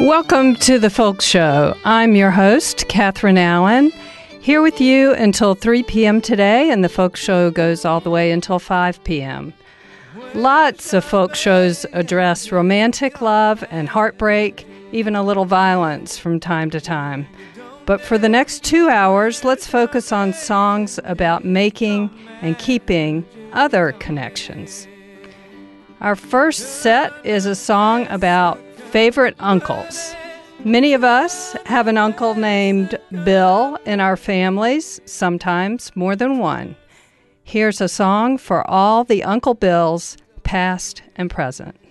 Welcome to the Folk Show. I'm your host, Catherine Allen, here with you until 3 p.m. today, and the Folk Show goes all the way until 5 p.m. Lots of folk shows address romantic love and heartbreak, even a little violence from time to time. But for the next 2 hours, let's focus on songs about making and keeping other connections. Our first set is a song about favorite uncles. Many of us have an uncle named Bill in our families, sometimes more than one. Here's a song for all the Uncle Bills, past and present.